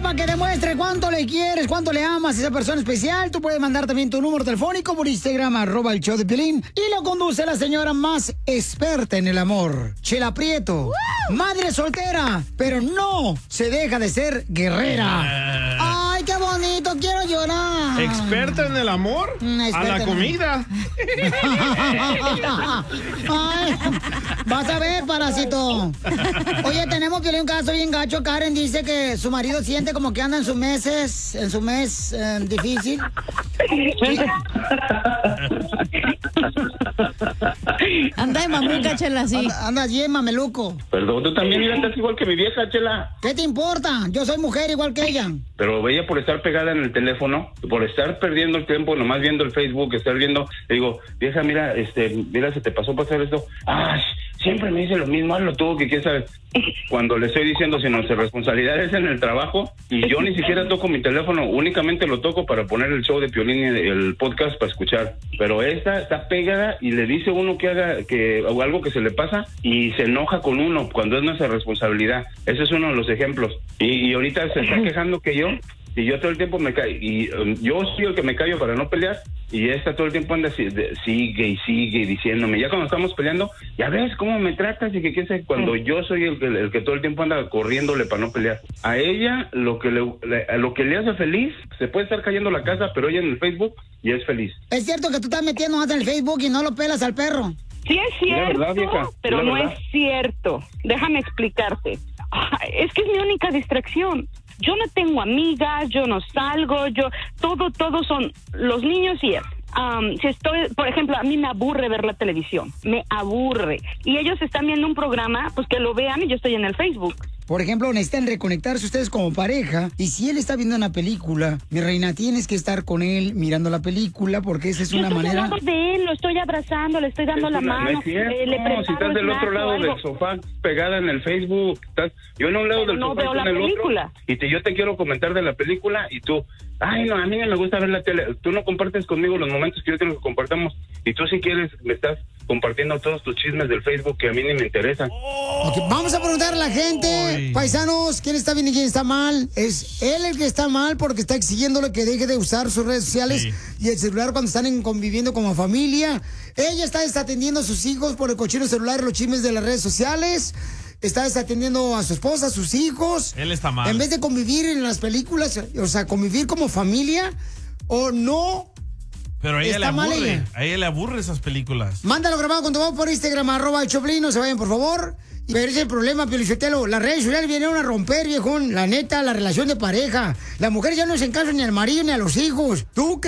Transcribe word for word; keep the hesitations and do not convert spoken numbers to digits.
para que demuestre cuánto le quieres, cuánto le amas a esa persona especial. Tú puedes mandar también tu número telefónico por Instagram, arroba el show de Piolín. Y lo conduce la señora más experta en el amor, Chela Prieto. ¡Woo! Madre soltera, pero no se deja de ser guerrera. ¡Ay, qué bonito! Quiero llorar. ¿Experta en el amor? A la comida. Ay, vas a ver, parásito. Oye, tenemos Piolín, un caso bien gacho. Karen dice que su marido siente como que anda en sus meses, en su mes eh, difícil. Anda de mamuca, Chela, sí. Anda, anda bien mameluco. Perdón, tú también mira, estás igual que mi vieja, Chela. ¿Qué te importa? Yo soy mujer igual que ella. Pero ella por estar pegada en el teléfono, por estar perdiendo el tiempo, nomás viendo el Facebook, estar viendo, le digo, vieja, mira, este, mira, se te pasó pasar esto. Ay, siempre me dice lo mismo, hazlo tú, que quieres saber. Cuando le estoy diciendo, si nuestra responsabilidad es en el trabajo, y yo ni siquiera toco mi teléfono, únicamente lo toco para poner el show de Piolín y el podcast para escuchar. Pero esta está pegada y le dice uno que haga que o algo que se le pasa y se enoja con uno cuando es nuestra responsabilidad. Ese es uno de los ejemplos. Y, y ahorita se está quejando que yo, y yo todo el tiempo me callo, y um, yo soy el que me callo para no pelear, y esta todo el tiempo anda si, de, sigue y sigue diciéndome, ya cuando estamos peleando, ya ves cómo me tratas y que qué sé, cuando yo soy el que, el que todo el tiempo anda corriéndole para no pelear. A ella lo que le, le, lo que le hace feliz, se puede estar cayendo la casa, pero ella en el Facebook y es feliz. ¿Es cierto que tú estás metiendo más en el Facebook y no lo pelas al perro? Sí es cierto, verdad, vieja, pero no verdad. es cierto. Déjame explicarte. Es que es mi única distracción. Yo no tengo amigas, yo no salgo, yo todo, todo son los niños y él. Um, si estoy, por ejemplo, a mí me aburre ver la televisión, me aburre. Y ellos están viendo un programa, pues que lo vean y yo estoy en el Facebook. Por ejemplo, necesitan reconectarse ustedes como pareja. Y si él está viendo una película, mi reina, tienes que estar con él mirando la película porque esa es yo una estoy manera... al lado de él, lo estoy abrazando, le estoy dando Es la una- mano. no es cierto, eh, le preparo si estás del snack otro o lado algo. del sofá pegada en el Facebook, estás, yo en un lado Pero del no sofá veo tú en la el película. otro, y te, yo te quiero comentar de la película y tú, ay no, a mí no me gusta ver la tele, tú no compartes conmigo los momentos que yo quiero que compartamos, y tú si quieres me estás compartiendo todos tus chismes del Facebook que a mí ni me interesan. Ok, vamos a preguntar a la gente, Uy. paisanos, quién está bien y quién está mal. Es él el que está mal porque está exigiéndole que deje de usar sus redes sociales Sí. y el celular cuando están en- conviviendo como familia. Ella está desatendiendo a sus hijos por el cochino celular y los chismes de las redes sociales. Está desatendiendo a su esposa, a sus hijos. Él está mal. En vez de convivir en las películas, o sea, convivir como familia, o no. Pero a ella le Está mal aburre. ella. A ella le aburre esas películas. Mándalo grabado con tu voz por Instagram, arroba el Choplin, no se vayan, por favor. Pero ese es el problema, Piolichotelo. Las redes sociales vinieron a romper, viejón, la neta, la relación de pareja. Las mujeres ya no se encasan ni al marido ni a los hijos. ¿Tú